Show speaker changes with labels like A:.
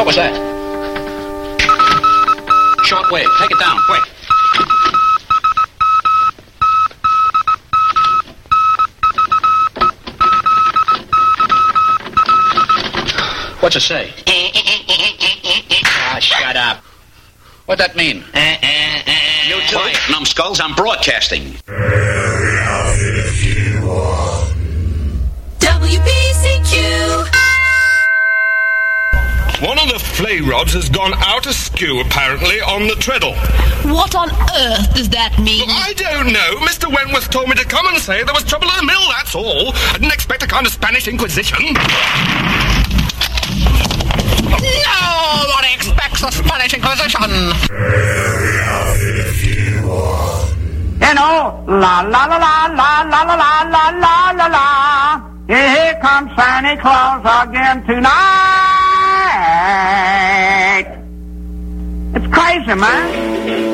A: What was that? Short wave. Take it down, quick. What's it say? Ah, shut up. What'd that mean? You quiet, numbskulls. I'm broadcasting.
B: WBCQ.
C: One of the flay rods has gone out askew, apparently, on the treadle.
B: What on earth does that mean?
C: Look, I don't know. Mr. Wentworth told me to come and say there was trouble in the mill, that's all. I didn't expect a kind of Spanish Inquisition.
A: Nobody expects the Spanish Inquisition.
D: You know, la la la la la la la la la la la la. Here comes Santa Claus again tonight. It's crazy, man.